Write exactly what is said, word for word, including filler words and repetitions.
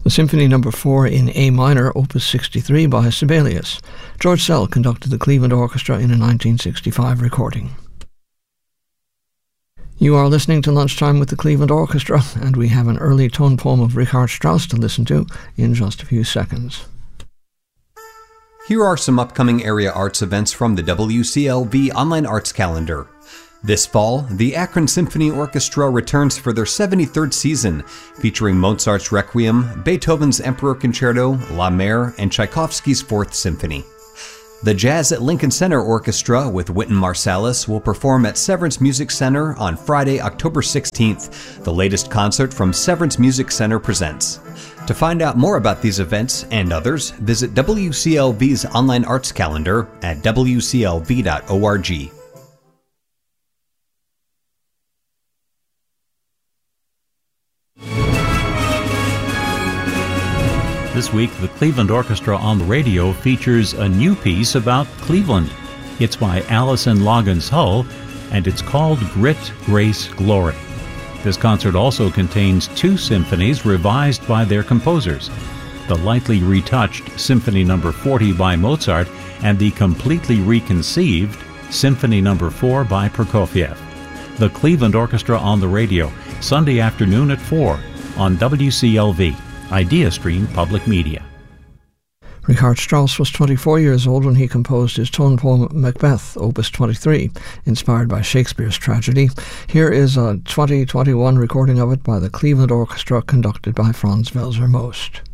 The Symphony Number four in A minor, Opus sixty-three by Sibelius. George Szell conducted the Cleveland Orchestra in a nineteen sixty-five recording. You are listening to Lunchtime with the Cleveland Orchestra, and we have an early tone poem of Richard Strauss to listen to in just a few seconds. Here are some upcoming area arts events from the W C L V Online Arts Calendar. This fall, the Akron Symphony Orchestra returns for their seventy-third season, featuring Mozart's Requiem, Beethoven's Emperor Concerto, La Mer, and Tchaikovsky's Fourth Symphony. The Jazz at Lincoln Center Orchestra with Wynton Marsalis will perform at Severance Music Center on Friday, October sixteenth, the latest concert from Severance Music Center presents. To find out more about these events and others, visit W C L V's online arts calendar at w c l v dot org. This week, the Cleveland Orchestra on the Radio features a new piece about Cleveland. It's by Allison Loggins Hull, and it's called Grit, Grace, Glory. This concert also contains two symphonies revised by their composers, the lightly retouched Symphony Number forty by Mozart and the completely reconceived Symphony Number four by Prokofiev. The Cleveland Orchestra on the Radio, Sunday afternoon at four on W C L V. IdeaStream Public Media. Richard Strauss was twenty-four years old when he composed his tone poem Macbeth, Opus twenty-three, inspired by Shakespeare's tragedy. Here is a twenty twenty-one recording of it by the Cleveland Orchestra, conducted by Franz Welser Most.